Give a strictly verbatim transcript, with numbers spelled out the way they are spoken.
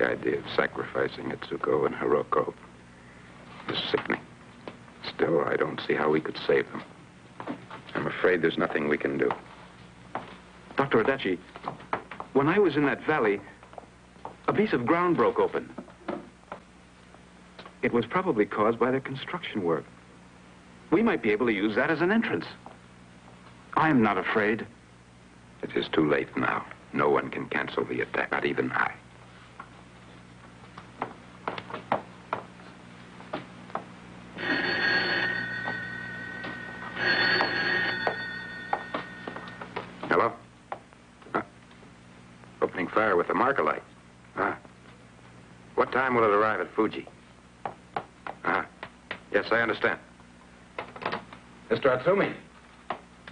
idea of sacrificing Itsuko and Hiroko is sickening. Still, I don't see how we could save them. I'm afraid there's nothing we can do. Doctor Adachi, when I was in that valley, a piece of ground broke open. It was probably caused by their construction work. We might be able to use that as an entrance. I'm not afraid. It is too late now. No one can cancel the attack, not even I. Hello? Huh? Opening fire with the marker light. Huh? What time will it arrive at Fuji? Uh-huh. Yes, I understand. Mister Atsumi.